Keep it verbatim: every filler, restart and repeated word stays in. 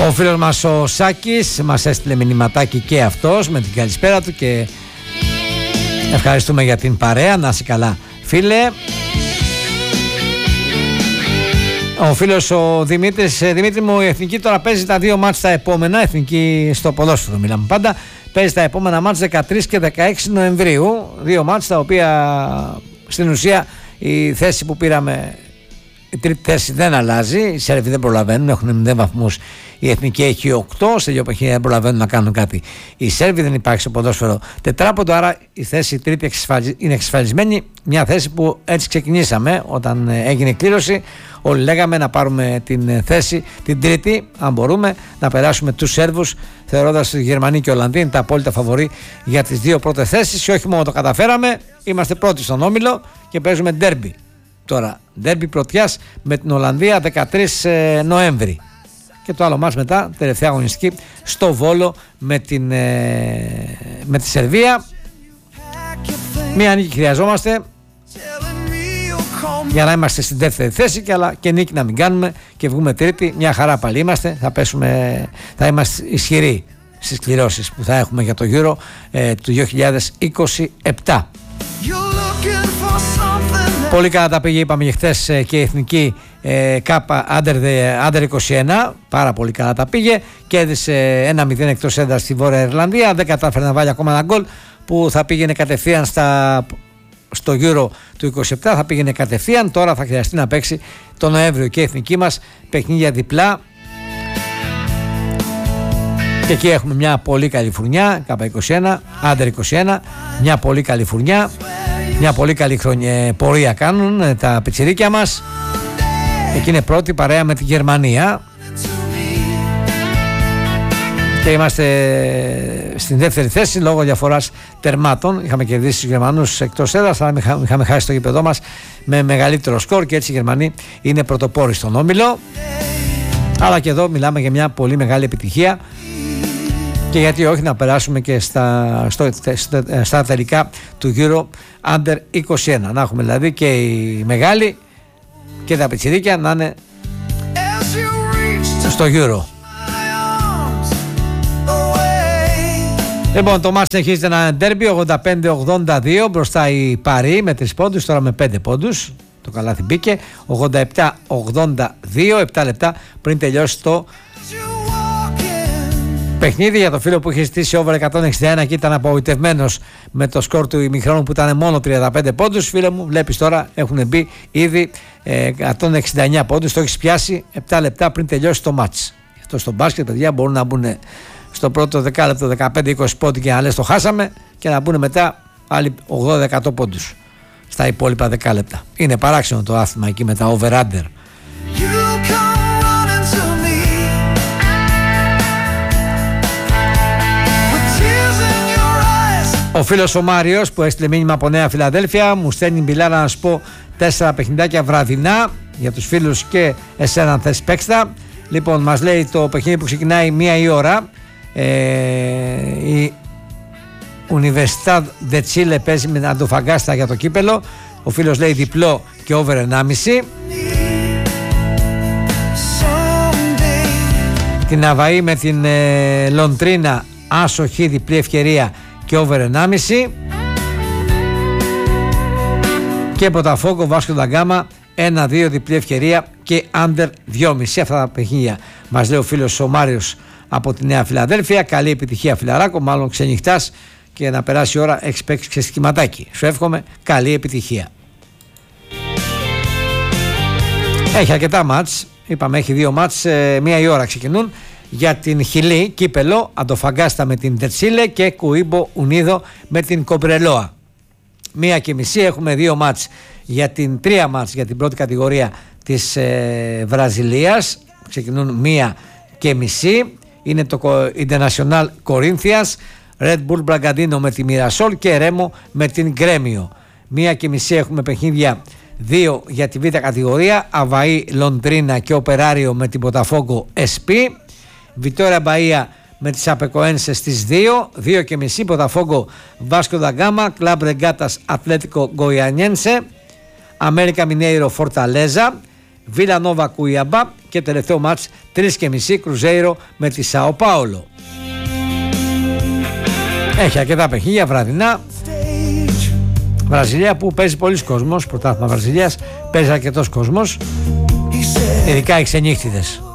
Ο φίλος μας ο Σάκης μας έστειλε μηνυματάκι και αυτός με την καλησπέρα του και ευχαριστούμε για την παρέα. Να είσαι καλά φίλε. Ο φίλος ο Δημήτρης, Δημήτρη μου, η Εθνική τώρα παίζει τα δύο μάτς τα επόμενα, Εθνική στο ποδόσφαιρο μιλάμε πάντα, παίζει τα επόμενα μάτς δεκατρείς και δεκαέξι Νοεμβρίου, δύο μάτς τα οποία στην ουσία η θέση που πήραμε, η τρίτη θέση δεν αλλάζει, οι Σέρβοι δεν προλαβαίνουν, έχουν μηδέν βαθμούς, η Εθνική έχει οκτώ, σε δύο παιχνίδια δεν προλαβαίνουν να κάνουν κάτι. Οι Σέρβοι δεν υπάρχει στο ποδόσφαιρο τετράποντο, άρα η θέση τρίτη είναι εξασφαλισμένη, μια θέση που έτσι ξεκινήσαμε όταν έγινε η κλήρωση. Όλοι λέγαμε να πάρουμε την θέση την τρίτη, αν μπορούμε, να περάσουμε τους Σέρβους, θεωρώντας ότι οι Γερμανοί και οι Ολλανδοί είναι τα απόλυτα φαβορί για τις δύο πρώτες θέσεις. Και όχι μόνο το καταφέραμε, είμαστε πρώτοι στον όμιλο και παίζουμε ντέρμπι. Τώρα, ντέρμπι πρωτιάς με την Ολλανδία δεκατρείς Νοέμβρη. Και το άλλο μάτς μετά, τελευταία αγωνιστική, στο Βόλο με, την, με τη Σερβία. Μία νίκη χρειαζόμαστε για να είμαστε στην δεύτερη θέση, και, αλλά και νίκη να μην κάνουμε και βγούμε τρίτη. Μια χαρά πάλι είμαστε, θα, πέσουμε, θα είμαστε ισχυροί στις κληρώσεις που θα έχουμε για το Euro ε, του δύο χιλιάδες είκοσι επτά. Πολύ καλά τα πήγε, είπαμε και χθες, και η Εθνική ε, Κάπα Under είκοσι ένα, πάρα πολύ καλά τα πήγε, κέρδισε ένα μηδέν εκτός έδρας στη Βόρεια Ιρλανδία, δεν κατάφερε να βάλει ακόμα ένα γκολ που θα πήγαινε κατευθείαν στα, στο Euro του είκοσι επτά, θα πήγαινε κατευθείαν. Τώρα θα χρειαστεί να παίξει το Νοέμβριο και η Εθνική μας παιχνίδια διπλά. Και εκεί έχουμε μια πολύ καλή φουρνιά, Κάπα είκοσι ένα, Under είκοσι ένα, μια πολύ καλή φουρνιά, μια πολύ καλή χρονιά, πορεία κάνουν τα πιτσιρίκια μας. Εκεί είναι πρώτη παρέα με τη Γερμανία και είμαστε στην δεύτερη θέση λόγω διαφοράς τερμάτων. Είχαμε κερδίσει τους Γερμανούς εκτός έδρας, αλλά είχαμε χάσει το γήπεδό μας με μεγαλύτερο σκορ και έτσι οι Γερμανοί είναι πρωτοπόροι στον όμιλο. Αλλά και εδώ μιλάμε για μια πολύ μεγάλη επιτυχία, και γιατί όχι να περάσουμε και στα, στο, στα τελικά του Euro Under είκοσι ένα. Να έχουμε δηλαδή και οι μεγάλοι και τα πιτσιρίκια να είναι στο Euro. Λοιπόν, το μάτς συνεχίζεται να είναι ντέρμπι, ογδόντα πέντε ογδόντα δύο, μπροστά η Παρί με τρεις πόντους, τώρα με πέντε πόντους. Το καλάθι μπήκε, ογδόντα επτά ογδόντα δύο, επτά λεπτά πριν τελειώσει το παιχνίδι. Για το φίλο που είχε ζητήσει over εκατόν εξήντα ένα και ήταν απογοητευμένος με το σκορ του ημιχρόνου που ήταν μόνο τριάντα πέντε πόντους, φίλε μου, βλέπεις τώρα έχουν μπει ήδη εκατόν εξήντα εννέα πόντους, το έχεις πιάσει επτά λεπτά πριν τελειώσει το μάτς. Αυτό στο μπάσκετ, παιδιά, μπορούν να μπουν στο πρώτο δεκάλεπτο δεκαπέντε είκοσι πόντοι και να λες το χάσαμε, και να μπουν μετά άλλοι ογδόντα εκατό πόντους στα υπόλοιπα δεκάλεπτα. Είναι παράξενο το άθλημα εκεί με τα over-under. Ο φίλος ο Μάριος που έστειλε μήνυμα από Νέα Φιλαδέλφια μου στέλνει μπιλάρα να σου πω τέσσερα παιχνιδάκια βραδινά για τους φίλους και εσένα αν θες παίξτα. Λοιπόν, μας λέει το παιχνίδι που ξεκινάει μία η ώρα, ε, η Universidad de Chile παίζει με την Αντοφαγκάστα για το κύπελο. Ο φίλος λέει διπλό και over ενάμιση. Την Αβαή με την ε, Λοντρίνα άσοχη διπλή ευκαιρία και over ενάμιση. Και Ποταφόκο Βάσκο ντα Γκάμα ένα δύο διπλή ευκαιρία και under δυόμιση. Αυτά τα παιχνίδια μας λέει ο φίλος ο Μάριος από τη Νέα Φιλαδέλφια. Καλή επιτυχία φιλαράκο, μάλλον ξενυχτάς και να περάσει η ώρα έχεις παίξει ξεστιματάκι. Σου εύχομαι καλή επιτυχία. Έχει αρκετά μάτς, είπαμε έχει δύο μάτς, ε, μία η ώρα ξεκινούν. Για την Χιλή, κύπελο, Αντοφαγκάστα με την Τερτσίλε και Κουίμπο Ουνίδο με την Κομπρελόα. Μία και μισή έχουμε δύο μάτς για την τρία μάτς για την πρώτη κατηγορία της ε, Βραζιλίας. Ξεκινούν μία και μισή. Είναι το International Corinthians, Red Bull Bragantino με τη Μιρασόλ και Ρέμο με την Γκρέμιο. Μία και μισή έχουμε παιχνίδια δύο για τη β' κατηγορία, Αβαή Λοντρίνα και Οπεράριο με την Ποταφόγκο ες πι. Βιτόρια Μπαΐα με τις Απεκοένσες στις δύο, δύο και μισή Ποταφόγκο Βάσκο ντα Γκάμα, Κλαμπ Ρεγκάτας Ατλέτικο Γκοιανιένσε, Αμέρικα Μινέιρο Φορταλέζα, Βίλα Νόβα Κουιαμπά και τελευταίο μάτς τρεις και μισή Κρουζέιρο με τη Σάο Πάολο. Έχει αρκετά παιχνίδια βραδινά. Βραζιλία που παίζει πολλοί κόσμος, πρωτάθλημα Βραζιλίας, παίζει αρκετός κόσμος, ειδικά οι ξενύχτιδες.